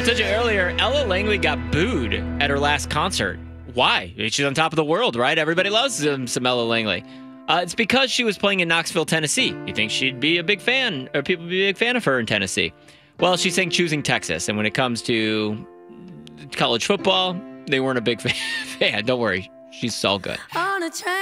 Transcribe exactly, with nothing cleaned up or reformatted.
told you earlier, Ella Langley got booed at her last concert. Why? She's on top of the world, right? Everybody loves um, some Ella Langley. Uh, it's because she was playing in Knoxville, Tennessee. You think she'd be a big fan, or people would be a big fan of her in Tennessee. Well, she's saying choosing Texas. And when it comes to college football, they weren't a big fan. Don't worry. She's so good. On a train.